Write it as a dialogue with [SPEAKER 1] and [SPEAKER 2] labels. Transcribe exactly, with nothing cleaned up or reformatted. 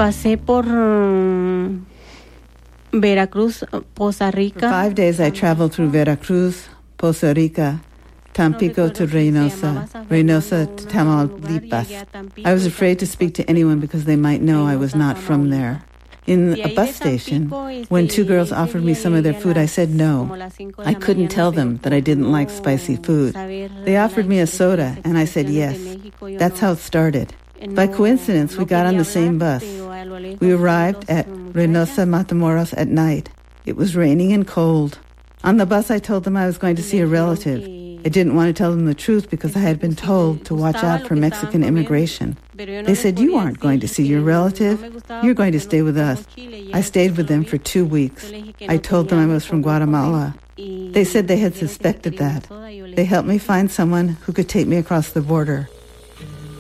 [SPEAKER 1] pasé por um, Veracruz, Poza Rica.
[SPEAKER 2] For five days I traveled through Veracruz, Poza Rica, Tampico to Reynosa, Reynosa to Tamaulipas. I was afraid to speak to anyone because they might know I was not from there. In a bus station, when two girls offered me some of their food, I said no. I couldn't tell them that I didn't like spicy food. They offered me a soda, and I said yes. That's how it started. By coincidence, we got on the same bus. We arrived at Reynosa, Matamoros at night. It was raining and cold. On the bus, I told them I was going to see a relative. I didn't want to tell them the truth because I had been told to watch out for Mexican immigration. They said, "You aren't going to see your relative. You're going to stay with us." I stayed with them for two weeks. I told them I was from Guatemala. They said they had suspected that. They helped me find someone who could take me across the border.